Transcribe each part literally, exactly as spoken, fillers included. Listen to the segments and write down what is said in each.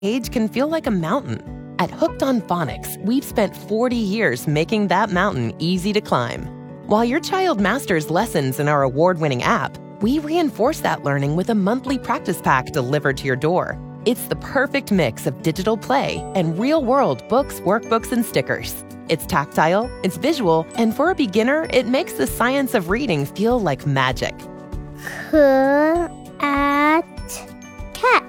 age can feel like a mountain. At Hooked on Phonics, we've spent forty years making that mountain easy to climb. While your child masters lessons in our award-winning app, we reinforce that learning with a monthly practice pack delivered to your door. It's the perfect mix of digital play and real-world books, workbooks, and stickers. It's tactile, it's visual, and for a beginner, it makes the science of reading feel like magic. K at cat.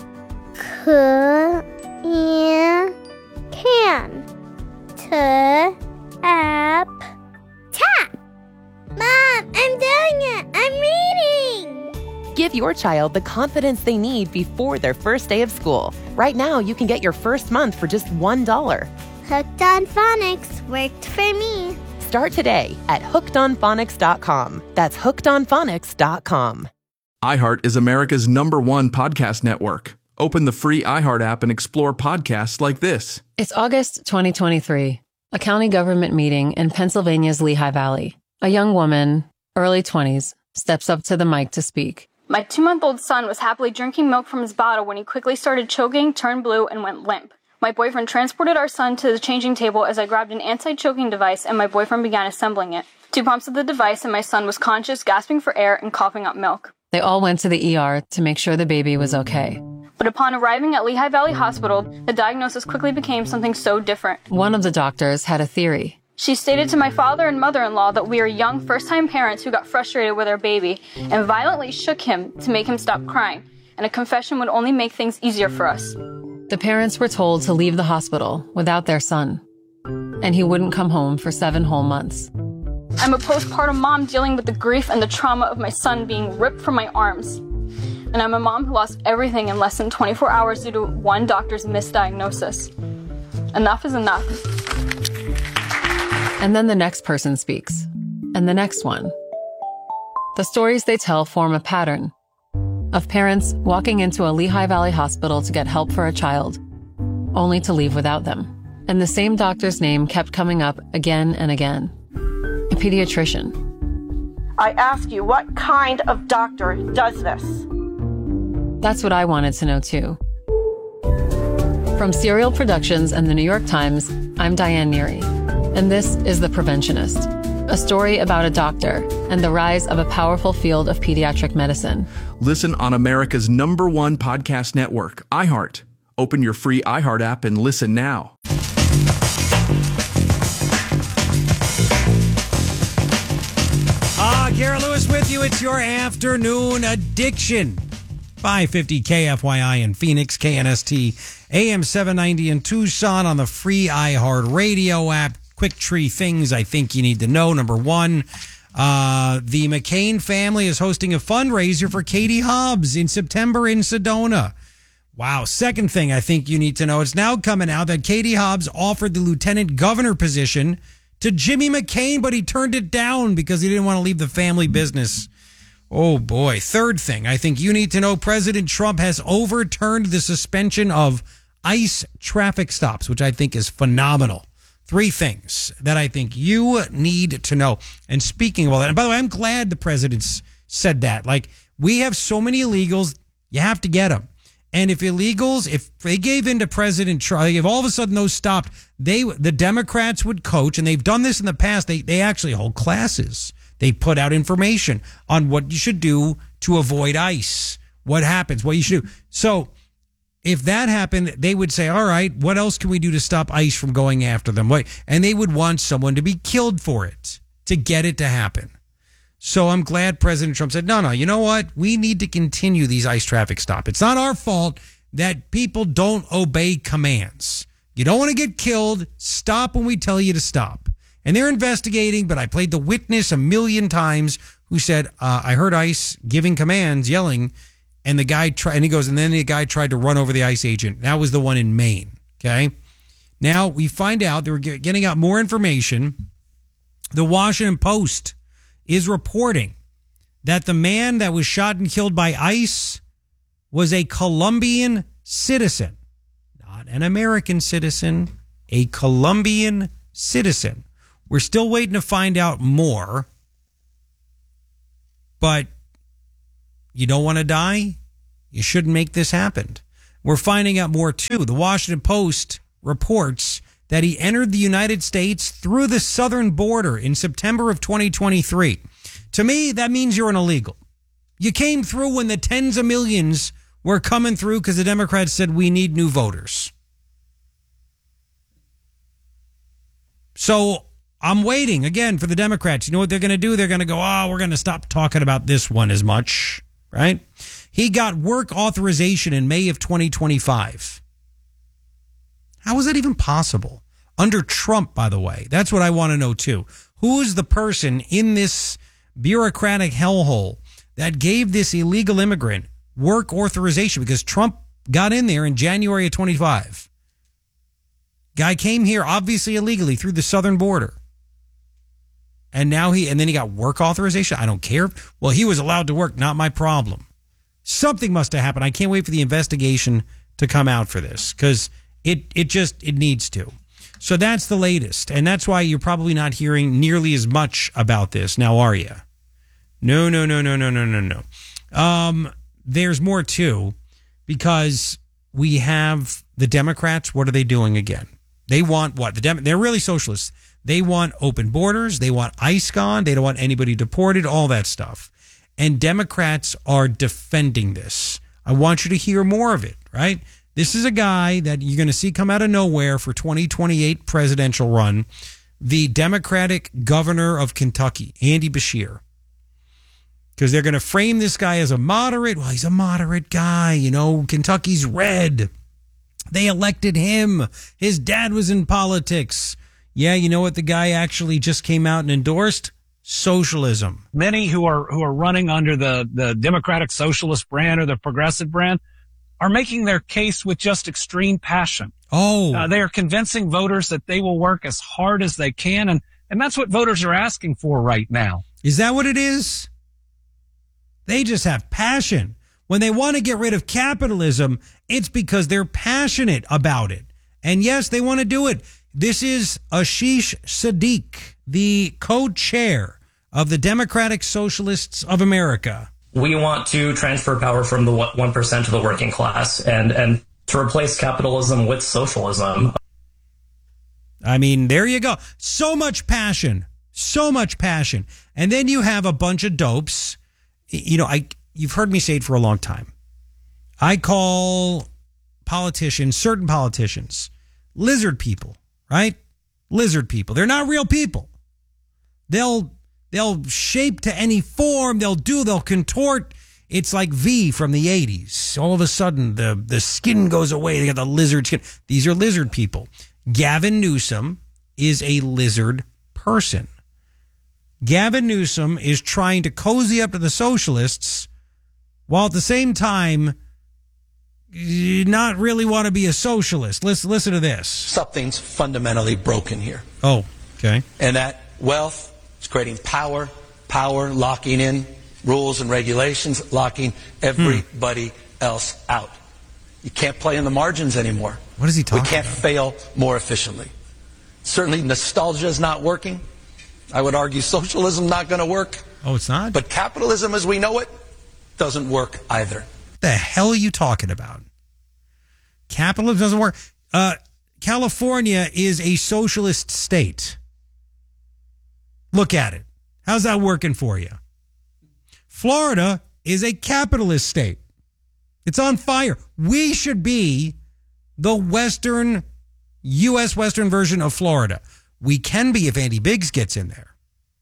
K in can. T app tap. Mom, I'm doing it. I'm reading. Give your child the confidence they need before their first day of school. Right now, you can get your first month for just one dollar. Hooked on Phonics worked for me. Start today at hooked on phonics dot com. That's hooked on phonics dot com. iHeart is America's number one podcast network. Open the free iHeart app and explore podcasts like this. It's August twenty twenty-three, a county government meeting in Pennsylvania's Lehigh Valley. A young woman, early twenties, steps up to the mic to speak. My two-month-old son was happily drinking milk from his bottle when he quickly started choking, turned blue, and went limp. My boyfriend transported our son to the changing table as I grabbed an anti-choking device and my boyfriend began assembling it. Two pumps of the device and my son was conscious, gasping for air, and coughing up milk. They all went to the E R to make sure the baby was okay. But upon arriving at Lehigh Valley Hospital, the diagnosis quickly became something so different. One of the doctors had a theory. She stated to my father and mother-in-law that we are young first-time parents who got frustrated with our baby and violently shook him to make him stop crying, and a confession would only make things easier for us. The parents were told to leave the hospital without their son, and he wouldn't come home for seven whole months. I'm a postpartum mom dealing with the grief and the trauma of my son being ripped from my arms. And I'm a mom who lost everything in less than twenty-four hours due to one doctor's misdiagnosis. Enough is enough. And then the next person speaks, and the next one. The stories they tell form a pattern of parents walking into a Lehigh Valley hospital to get help for a child, only to leave without them. And the same doctor's name kept coming up again and again. A pediatrician. I ask you, what kind of doctor does this? That's what I wanted to know too. From Serial Productions and the New York Times, I'm Diane Neary, and this is The Preventionist, a story about a doctor and the rise of a powerful field of pediatric medicine. Listen on America's number one podcast network, iHeart. Open your free iHeart app and listen now. Ah, Garrett Lewis with you. It's your afternoon addiction. five fifty K F Y I in Phoenix, K N S T, A M seven ninety in Tucson on the free iHeart Radio app. Quick tree things I think you need to know. Number one, uh, the McCain family is hosting a fundraiser for Katie Hobbs in September in Sedona. Wow. Second thing I think you need to know, it's now coming out that Katie Hobbs offered the lieutenant governor position to Jimmy McCain, but he turned it down because he didn't want to leave the family business. Oh, boy. Third thing I think you need to know, President Trump has overturned the suspension of ICE traffic stops, which I think is phenomenal. Three things that I think you need to know. And speaking of all that, and by the way, I'm glad the president's said that. Like, we have so many illegals, you have to get them. And if illegals, if they gave in to President Trump, if all of a sudden those stopped, they the Democrats would coach, and they've done this in the past. They they actually hold classes. They put out information on what you should do to avoid ICE, what happens, what you should do. So if that happened, they would say, all right, what else can we do to stop ICE from going after them? And they would want someone to be killed for it, to get it to happen. So I'm glad President Trump said, no, no, you know what? We need to continue these ICE traffic stops. It's not our fault that people don't obey commands. You don't want to get killed. Stop when we tell you to stop. And they're investigating, but I played the witness a million times who said, uh, I heard ICE giving commands, yelling, and the guy tried, and he goes, and then the guy tried to run over the ICE agent. That was the one in Maine. Okay. Now we find out they were getting out more information. The Washington Post is reporting that the man that was shot and killed by ICE was a Colombian citizen, not an American citizen, a Colombian citizen. We're still waiting to find out more, but you don't want to die? You shouldn't make this happen. We're finding out more, too. The Washington Post reports that he entered the United States through the southern border in September of twenty twenty-three. To me, that means you're an illegal. You came through when the tens of millions were coming through because the Democrats said we need new voters. So I'm waiting, again, for the Democrats. You know what they're going to do? They're going to go, oh, we're going to stop talking about this one as much, right? He got work authorization in May of twenty twenty-five. How is that even possible? Under Trump, by the way. That's what I want to know, too. Who is the person in this bureaucratic hellhole that gave this illegal immigrant work authorization? Because Trump got in there in January of twenty-five. Guy came here obviously illegally through the southern border. And now he, and then he got work authorization. I don't care. Well, he was allowed to work. Not my problem. Something must have happened. I can't wait for the investigation to come out for this because it, it just, it needs to. So that's the latest. And that's why you're probably not hearing nearly as much about this. Now, are you? No, no, no, no, no, no, no, no. Um, there's more too, because we have the Democrats. What are they doing again? They want what? The Dem- They're really socialists. They want open borders. They want ICE gone. They don't want anybody deported, all that stuff. And Democrats are defending this. I want you to hear more of it, right? This is a guy that you're going to see come out of nowhere for twenty twenty-eight presidential run. The Democratic governor of Kentucky, Andy Beshear. Because they're going to frame this guy as a moderate. Well, he's a moderate guy. You know, Kentucky's red. They elected him. His dad was in politics. Yeah, you know what the guy actually just came out and endorsed? Socialism. Many who are who are running under the, the Democratic Socialist brand or the Progressive brand are making their case with just extreme passion. Oh. Uh, they are convincing voters that they will work as hard as they can, and, and that's what voters are asking for right now. Is that what it is? They just have passion. When they want to get rid of capitalism, it's because they're passionate about it. And yes, they want to do it. This is Ashish Sadiq, the co-chair of the Democratic Socialists of America. We want to transfer power from the one percent to the working class and, and to replace capitalism with socialism. I mean, there you go. So much passion. So much passion. And then you have a bunch of dopes. You know, I you've heard me say it for a long time. I call politicians, certain politicians, lizard people, right? Lizard people. They're not real people. They'll they'll shape to any form. They'll do, they'll contort. It's like V from the eighties. All of a sudden, the, the skin goes away. They got the lizard skin. These are lizard people. Gavin Newsom is a lizard person. Gavin Newsom is trying to cozy up to the socialists while at the same time not really want to be a socialist. Listen, listen to this. Something's fundamentally broken here. Oh, okay. And that wealth is creating power, power locking in rules and regulations, locking everybody hmm. else out. You can't play in the margins anymore. What is he talking about? We can't about? fail more efficiently. Certainly nostalgia is not working. I would argue socialism not going to work. Oh, it's not? But capitalism as we know it doesn't work either. The hell are you talking about? Capitalism doesn't work. Uh, California is a socialist state. Look at it. How's that working for you? Florida is a capitalist state. It's on fire. We should be the Western, U S Western version of Florida. We can be if Andy Biggs gets in there.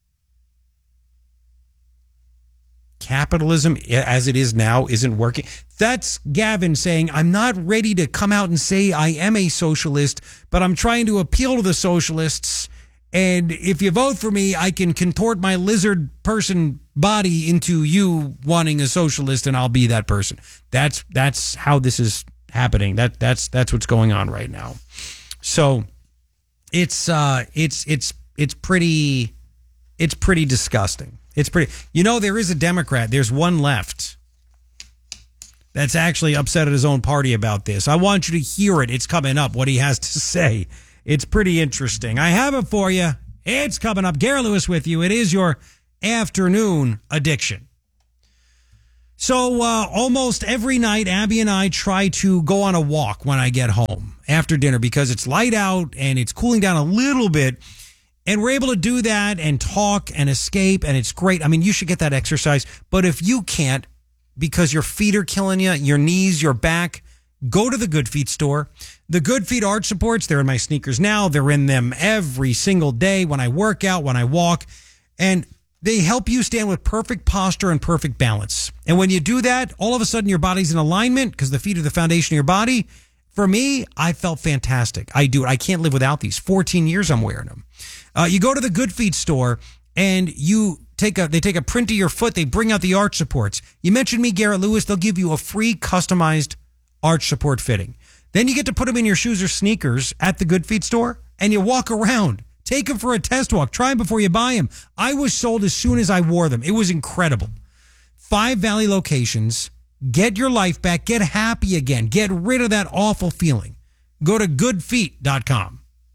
Capitalism as it is now isn't working. That's Gavin saying, I'm not ready to come out and say I am a socialist, but I'm trying to appeal to the socialists. And if you vote for me, I can contort my lizard person body into you wanting a socialist, and I'll be that person. That's that's how this is happening. That that's that's what's going on right now. So it's uh it's it's it's pretty it's pretty disgusting. It's pretty. You know, there is a Democrat. There's one left that's actually upset at his own party about this. I want you to hear it. It's coming up, what he has to say. It's pretty interesting. I have it for you. It's coming up. Gary Lewis with you. It is your afternoon addiction. So uh, almost every night, Abby and I try to go on a walk when I get home after dinner because it's light out and it's cooling down a little bit. And we're able to do that and talk and escape, and it's great. I mean, you should get that exercise. But if you can't because your feet are killing you, your knees, your back, go to the Good Feet store. The Good Feet arch supports, they're in my sneakers now. They're in them every single day when I work out, when I walk. And they help you stand with perfect posture and perfect balance. And when you do that, all of a sudden your body's in alignment because the feet are the foundation of your body. For me, I felt fantastic. I do it. I can't live without these. fourteen years I'm wearing them. Uh, you go to the Good Feet store and you take a, they take a print of your foot. They bring out the arch supports. You mentioned me, Garrett Lewis. They'll give you a free customized arch support fitting. Then you get to put them in your shoes or sneakers at the Good Feet store and you walk around. Take them for a test walk. Try them before you buy them. I was sold as soon as I wore them. It was incredible. Five Valley locations. Get your life back. Get happy again. Get rid of that awful feeling. Go to good feet dot com.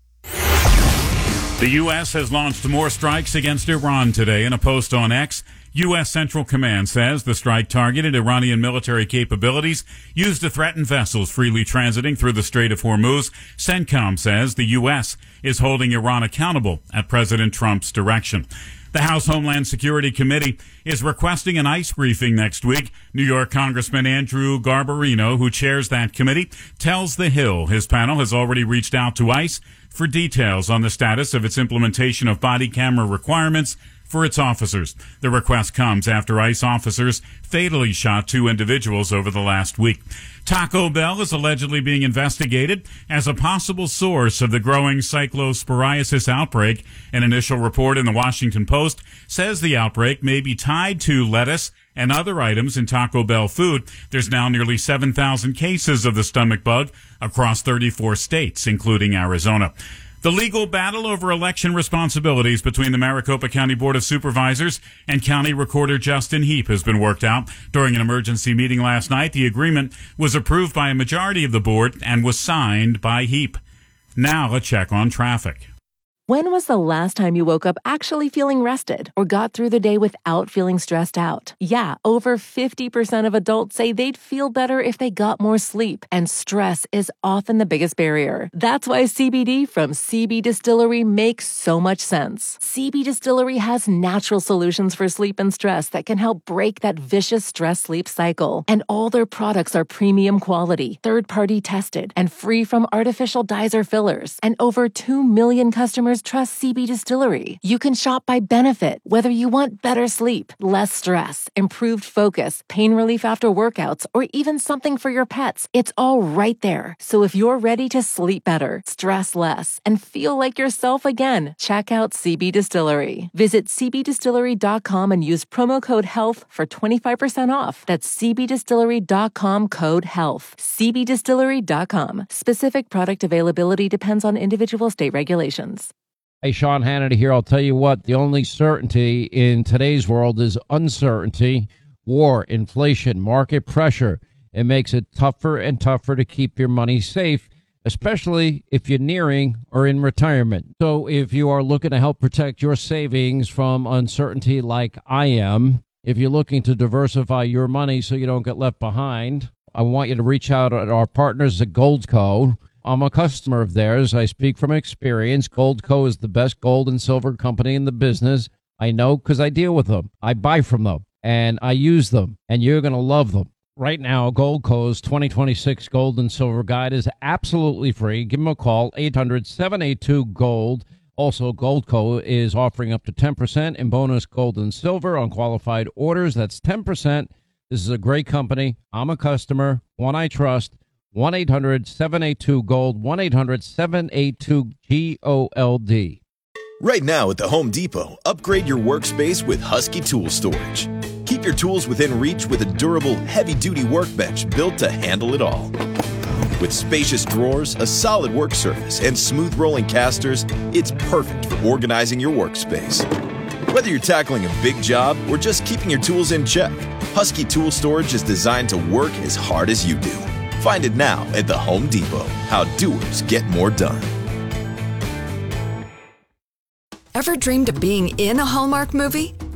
The U S has launched more strikes against Iran today. In a post on X, U S Central Command says the strike targeted Iranian military capabilities used to threaten vessels freely transiting through the Strait of Hormuz. CENTCOM says the U S is holding Iran accountable at President Trump's direction. The House Homeland Security Committee is requesting an ICE briefing next week. New York Congressman Andrew Garbarino, who chairs that committee, tells The Hill his panel has already reached out to ICE for details on the status of its implementation of body camera requirements for its officers. The request comes after ICE officers fatally shot two individuals over the last week. Taco Bell is allegedly being investigated as a possible source of the growing cyclosporiasis outbreak. An initial report in the Washington Post says the outbreak may be tied to lettuce and other items in Taco Bell food. There's now nearly seven thousand cases of the stomach bug across thirty-four states, including Arizona. The legal battle over election responsibilities between the Maricopa County Board of Supervisors and County Recorder Justin Heap has been worked out. During an emergency meeting last night, the agreement was approved by a majority of the board and was signed by Heap. Now a check on traffic. When was the last time you woke up actually feeling rested or got through the day without feeling stressed out? Yeah, over fifty percent of adults say they'd feel better if they got more sleep, and stress is often the biggest barrier. That's why C B D from C B Distillery makes so much sense. C B Distillery has natural solutions for sleep and stress that can help break that vicious stress-sleep cycle. And all their products are premium quality, third-party tested, and free from artificial dyes or fillers. And over two million customers trust C B Distillery. You can shop by benefit, whether you want better sleep, less stress, improved focus, pain relief after workouts, or even something for your pets. It's all right there. So if you're ready to sleep better, stress less, and feel like yourself again, check out C B Distillery. Visit c b distillery dot com and use promo code HEALTH for twenty-five percent off. That's c b distillery dot com code HEALTH. c b distillery dot com. Specific product availability depends on individual state regulations. Hey, Sean Hannity here. I'll tell you what, the only certainty in today's world is uncertainty, war, inflation, market pressure. It makes it tougher and tougher to keep your money safe, especially if you're nearing or in retirement. So if you are looking to help protect your savings from uncertainty like I am, if you're looking to diversify your money so you don't get left behind, I want you to reach out to our partners at Goldco. I'm a customer of theirs. I speak from experience. Goldco is the best gold and silver company in the business. I know because I deal with them. I buy from them, and I use them, and you're going to love them. Right now, Goldco's twenty twenty-six Gold and Silver Guide is absolutely free. Give them a call, eight hundred, seven eight two, GOLD. Also, Goldco is offering up to ten percent in bonus gold and silver on qualified orders. That's ten percent. This is a great company. I'm a customer, one I trust. one eight hundred, seven eight two, GOLD, one eight hundred, seven eight two, G O L D. Right now at the Home Depot, upgrade your workspace with Husky Tool Storage. Keep your tools within reach with a durable, heavy-duty workbench built to handle it all. With spacious drawers, a solid work surface, and smooth rolling casters, it's perfect for organizing your workspace. Whether you're tackling a big job or just keeping your tools in check, Husky Tool Storage is designed to work as hard as you do. Find it now at the Home Depot. How doers get more done. Ever dreamed of being in a Hallmark movie?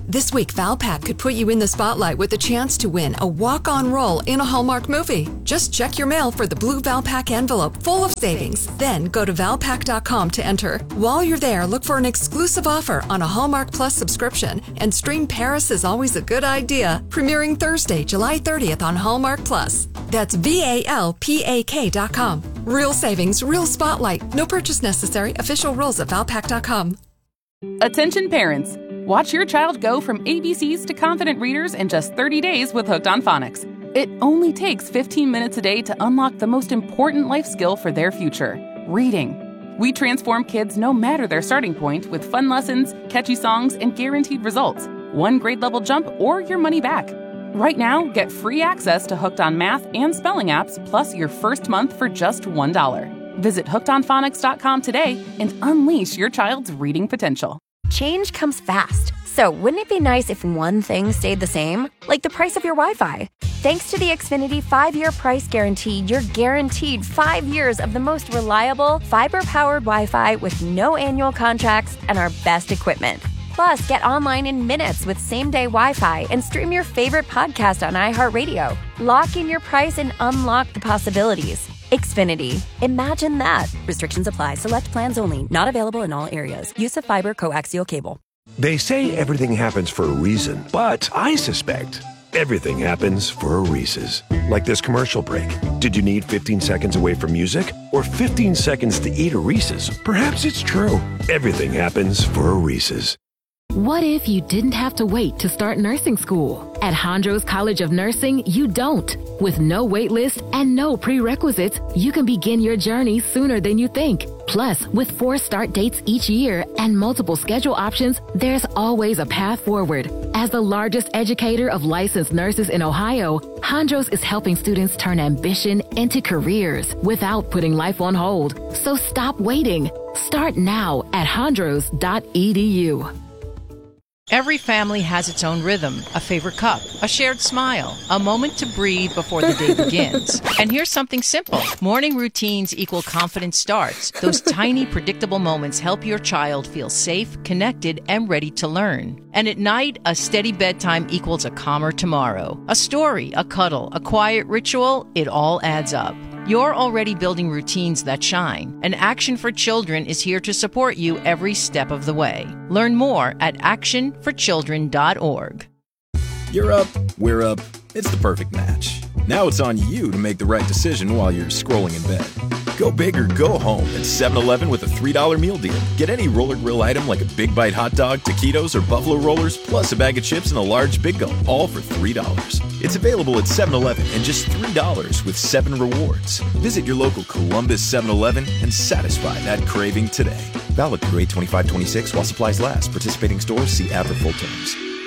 This week, Valpak could put you in the spotlight with the chance to win a walk-on role in a Hallmark movie. Just check your mail for the blue Valpak envelope full of savings. Then go to valpak dot com to enter. While you're there, look for an exclusive offer on a Hallmark Plus subscription and stream Paris is Always a Good Idea, premiering Thursday, July thirtieth on Hallmark Plus. That's V A L P A K dot com. Real savings, real spotlight. No purchase necessary. Official rules at valpak dot com. Attention parents. Watch your child go from A B Cs to confident readers in just thirty days with Hooked on Phonics. It only takes fifteen minutes a day to unlock the most important life skill for their future, reading. We transform kids no matter their starting point with fun lessons, catchy songs, and guaranteed results. One grade level jump or your money back. Right now, get free access to Hooked on Math and Spelling apps plus your first month for just one dollar. Visit hooked on phonics dot com today and unleash your child's reading potential. Change comes fast, so wouldn't it be nice if one thing stayed the same? Like the price of your Wi-Fi. Thanks to the Xfinity five-year price guarantee, you're guaranteed five years of the most reliable, fiber-powered Wi-Fi with no annual contracts and our best equipment. Plus, get online in minutes with same-day Wi-Fi and stream your favorite podcast on iHeartRadio. Lock in your price and unlock the possibilities. Xfinity. Imagine that. Restrictions apply. Select plans only. Not available in all areas. Use of fiber coaxial cable. They say everything happens for a reason, but I suspect everything happens for a Reese's. Like this commercial break. Did you need fifteen seconds away from music? Or fifteen seconds to eat a Reese's? Perhaps it's true. Everything happens for a Reese's. What if you didn't have to wait to start nursing school? At Hondros College of Nursing, you don't. With no wait list and no prerequisites, you can begin your journey sooner than you think. Plus, with four start dates each year and multiple schedule options, there's always a path forward. As the largest educator of licensed nurses in Ohio, Hondros is helping students turn ambition into careers without putting life on hold. So stop waiting. Start now at hondros dot e d u. Every family has its own rhythm, a favorite cup, a shared smile, a moment to breathe before the day begins. And here's something simple. Morning routines equal confident starts. Those tiny, predictable moments help your child feel safe, connected, and ready to learn. And at night, a steady bedtime equals a calmer tomorrow. A story, a cuddle, a quiet ritual, it all adds up. You're already building routines that shine, and Action for Children is here to support you every step of the way. Learn more at action for children dot org. You're up, we're up, it's the perfect match. Now it's on you to make the right decision while you're scrolling in bed. Go big or go home at seven eleven with a three dollar meal deal. Get any Roller Grill item like a Big Bite hot dog, taquitos, or buffalo rollers, plus a bag of chips and a large Big Gulp, all for three dollars. It's available at seven eleven and just three dollars with seven rewards. Visit your local Columbus seven eleven and satisfy that craving today. Valid through eight twenty-five twenty-six while supplies last. Participating stores see ad for full terms.